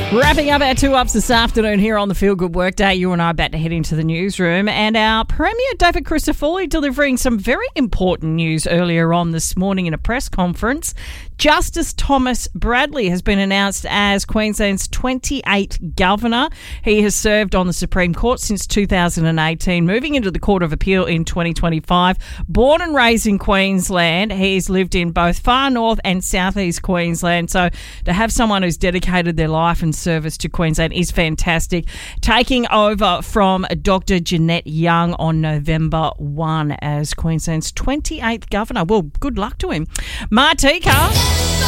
Wrapping up our 2-ups this afternoon here on the Feel Good Workday. You and I are about to head into the newsroom, and our Premier David Crisafulli delivering some very important news earlier on this morning in a press conference. Justice Thomas Bradley has been announced as Queensland's 28th Governor. He has served on the Supreme Court since 2018, moving into the Court of Appeal in 2025. Born and raised in Queensland, he's lived in both far north and southeast Queensland. So to have someone who's dedicated their life and service to Queensland is fantastic. Taking over from Dr. Jeanette Young on November 1 as Queensland's 28th Governor. Well, good luck to him. Martika